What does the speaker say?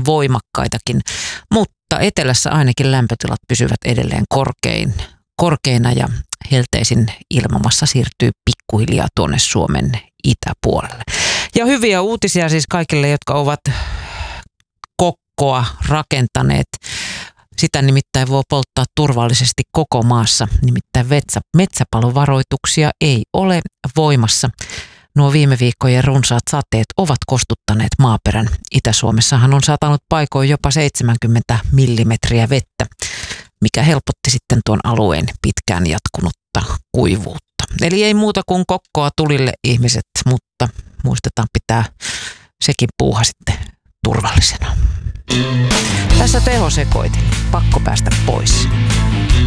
voimakkaitakin, mutta etelässä ainakin lämpötilat pysyvät edelleen korkeina ja helteisin ilmamassa siirtyy pikkuhiljaa tuonne Suomen itäpuolelle. Ja hyviä uutisia siis kaikille, jotka ovat kokkoa rakentaneet. Sitä nimittäin voi polttaa turvallisesti koko maassa, nimittäin metsäpalovaroituksia ei ole voimassa. Nuo viime viikkojen runsaat sateet ovat kostuttaneet maaperän. Itä-Suomessahan on satanut paikoin jopa 70 millimetriä vettä, mikä helpotti sitten tuon alueen pitkään jatkunutta kuivuutta. Eli ei muuta kuin kokkoa tulille ihmiset, mutta muistetaan pitää sekin puuha sitten turvallisena. Tässä tehosekoitin. Pakko päästä pois.